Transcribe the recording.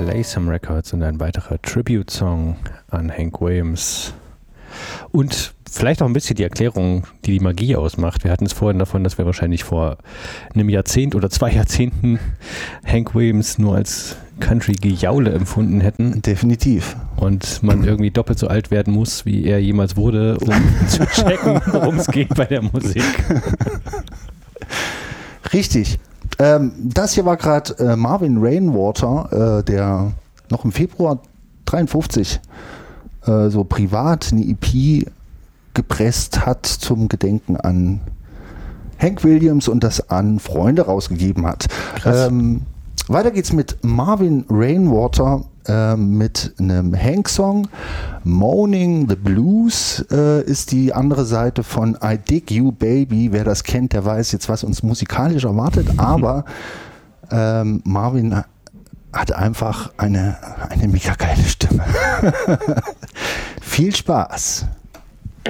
Latham Records und ein weiterer Tribute-Song an Hank Williams. Und vielleicht auch ein bisschen die Erklärung, die Magie ausmacht. Wir hatten es vorhin davon, dass wir wahrscheinlich vor einem Jahrzehnt oder 2 Jahrzehnten Hank Williams nur als Country-Gejaule empfunden hätten. Definitiv. Und man irgendwie doppelt so alt werden muss, wie er jemals wurde, um zu checken, worum es geht bei der Musik. Richtig. Das hier war gerade Marvin Rainwater, der noch im Februar 53 so privat eine EP gepresst hat zum Gedenken an Hank Williams und das an Freunde rausgegeben hat. Weiter geht's mit Marvin Rainwater mit einem Hank-Song. Moaning the Blues ist die andere Seite von I Dig You Baby. Wer das kennt, der weiß jetzt, was uns musikalisch erwartet. Aber Marvin hat einfach eine mega geile Stimme. Viel Spaß.